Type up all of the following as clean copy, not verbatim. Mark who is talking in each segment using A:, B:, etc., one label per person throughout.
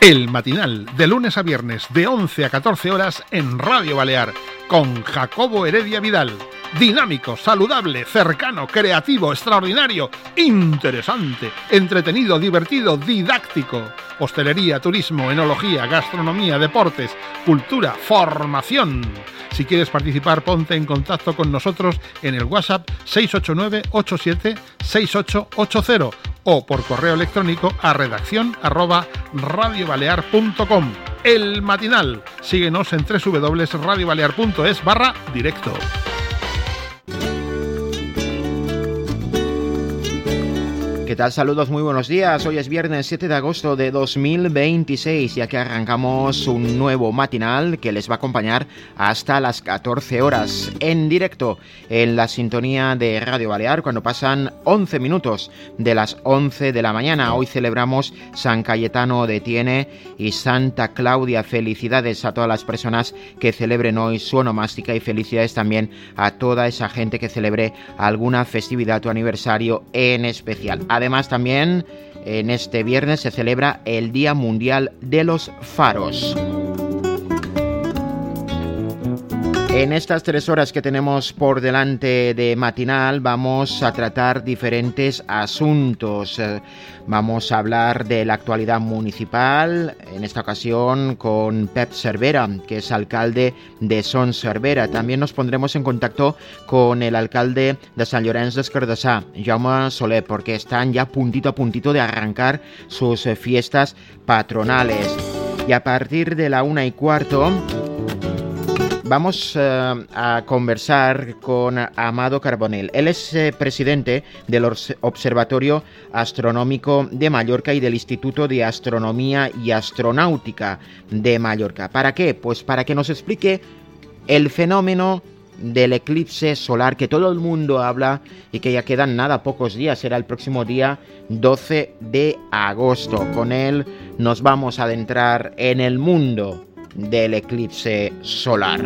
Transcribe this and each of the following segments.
A: El Matinal, de lunes a viernes, de 11 a 14 horas en Radio Balear, con Jacobo Heredia Vidal. Dinámico, saludable, cercano, creativo, extraordinario, interesante, entretenido, divertido, didáctico. Hostelería, turismo, enología, gastronomía, deportes, cultura, formación. Si quieres participar, ponte en contacto con nosotros en el WhatsApp 689-876880 o por correo electrónico a redacción@radiobalear.com. El Matinal. Síguenos en www.radiobalear.es/directo.
B: ¿Qué tal? Saludos, muy buenos días. Hoy es viernes 7 de agosto de 2026 y aquí arrancamos un nuevo matinal que les va a acompañar hasta las 14 horas en directo en la sintonía de Radio Balear cuando pasan 11 minutos de las 11 de la mañana. Hoy celebramos San Cayetano de Tiene y Santa Claudia. Felicidades a todas las personas que celebren hoy su onomástica y felicidades también a toda esa gente que celebre alguna festividad o aniversario en especial. Además, también en este viernes se celebra el Día Mundial de los Faros. En estas 3 horas que tenemos por delante de matinal vamos a tratar diferentes asuntos. Vamos a hablar de la actualidad municipal, en esta ocasión con Pep Cervera, que es alcalde de Son Cervera. También nos pondremos en contacto con el alcalde de Sant Llorenç des Cardassar, Jaume Soler, porque están ya puntito a puntito de arrancar sus fiestas patronales. Y a partir de la 1:15... vamos a conversar con Amado Carbonell. Él es presidente del Observatorio Astronómico de Mallorca y del Instituto de Astronomía y Astronáutica de Mallorca. ¿Para qué? Pues para que nos explique el fenómeno del eclipse solar que todo el mundo habla y que ya quedan nada, pocos días. Será el próximo día 12 de agosto. Con él nos vamos a adentrar en el mundo del eclipse solar.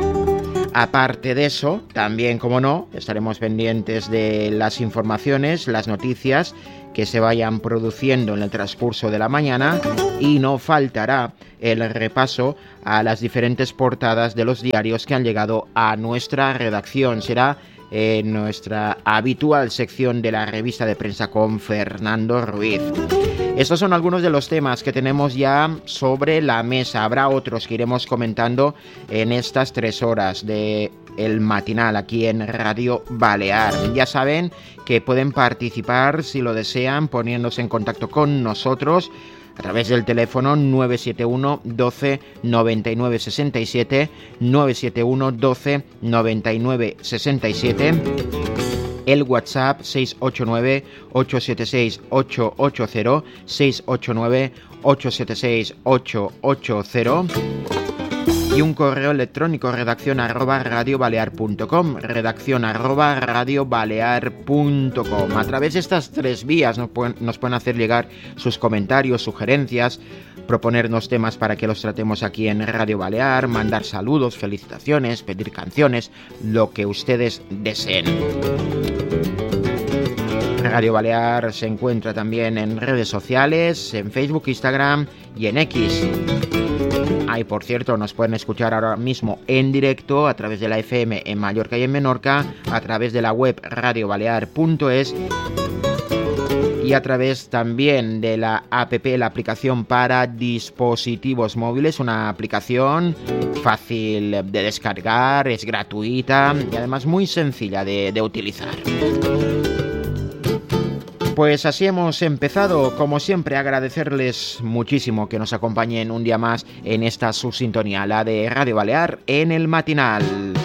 B: Aparte de eso, también, como no, estaremos pendientes de las informaciones, las noticias que se vayan produciendo en el transcurso de la mañana y no faltará el repaso a las diferentes portadas de los diarios que han llegado a nuestra redacción. Será en nuestra habitual sección de la revista de prensa con Fernando Ruiz. Estos son algunos de los temas que tenemos ya sobre la mesa. Habrá otros que iremos comentando en estas 3 horas de el matinal aquí en Radio Balear. Ya saben que pueden participar si lo desean poniéndose en contacto con nosotros a través del teléfono 971 12 99 67, 971 12 99 67, el WhatsApp 689 876 880, 689 876 880 y un correo electrónico redaccion@radiobalear.com, redaccion@radiobalear.com. A través de estas 3 vías nos pueden hacer llegar sus comentarios, sugerencias, proponernos temas para que los tratemos aquí en Radio Balear, mandar saludos, felicitaciones, pedir canciones, lo que ustedes deseen. Radio Balear se encuentra también en redes sociales, en Facebook, Instagram y en X. Y por cierto, nos pueden escuchar ahora mismo en directo a través de la FM en Mallorca y en Menorca, a través de la web radiobalear.es y a través también de la app, la aplicación para dispositivos móviles, una aplicación fácil de descargar, es gratuita y además muy sencilla de utilizar. Pues así hemos empezado, como siempre, agradecerles muchísimo que nos acompañen un día más en esta subsintonía, la de Radio Balear en el matinal.